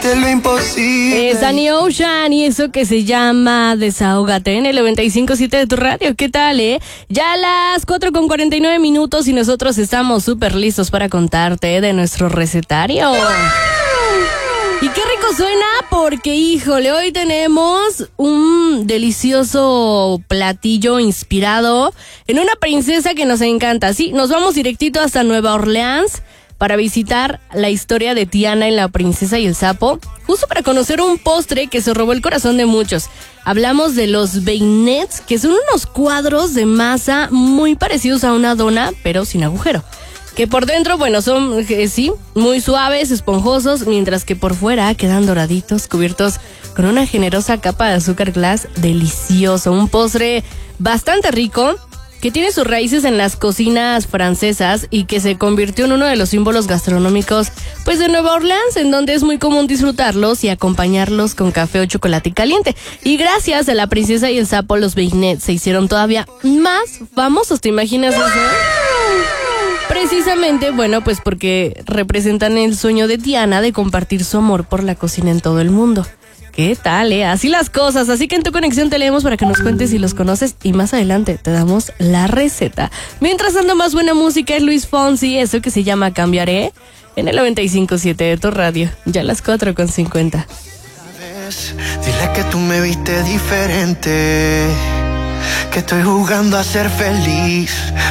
hiciste lo imposible. Es Danny Ocean y eso que se llama Desahógate en el 95.7 de tu radio. ¿Qué tal, Ya a las 4:49 y nosotros estamos súper listos para contarte de nuestro recetario. Y qué rico suena porque, híjole, hoy tenemos un delicioso platillo inspirado en una princesa que nos encanta. Sí, nos vamos directito hasta Nueva Orleans para visitar la historia de Tiana en La Princesa y el Sapo, justo para conocer un postre que se robó el corazón de muchos. Hablamos de los beignets, que son unos cuadros de masa muy parecidos a una dona, pero sin agujero. Que por dentro, bueno, son, sí, muy suaves, esponjosos, mientras que por fuera quedan doraditos, cubiertos con una generosa capa de azúcar glass delicioso. Un postre bastante rico, que tiene sus raíces en las cocinas francesas y que se convirtió en uno de los símbolos gastronómicos, pues, de Nueva Orleans, en donde es muy común disfrutarlos y acompañarlos con café o chocolate caliente. Y gracias a La Princesa y el Sapo, los beignets se hicieron todavía más famosos, ¿te imaginas eso? Precisamente, bueno, pues porque representan el sueño de Tiana de compartir su amor por la cocina en todo el mundo. ¿Qué tal, Así las cosas. Así que en Tu Conexión te leemos para que nos cuentes si los conoces y más adelante te damos la receta. Mientras tanto, más buena música es Luis Fonsi, eso que se llama Cambiaré, en el 95.7 de tu radio, ya a las 4:50. Dile que tú me viste diferente, que estoy jugando a ser feliz.